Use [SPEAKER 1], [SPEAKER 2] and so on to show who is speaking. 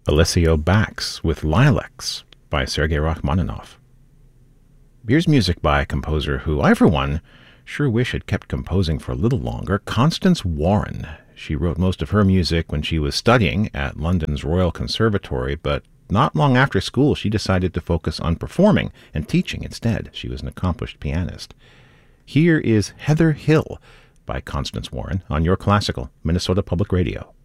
[SPEAKER 1] Alessio Bax with Lilacs by Sergei Rachmaninoff. Here's music by a composer who I, for one, sure wish had kept composing for a little longer, Constance Warren. She wrote most of her music when she was studying at London's Royal Conservatory, but not long after school she decided to focus on performing and teaching instead. She was an accomplished pianist. Here is Heather Hill by Constance Warren on Your Classical, Minnesota Public Radio.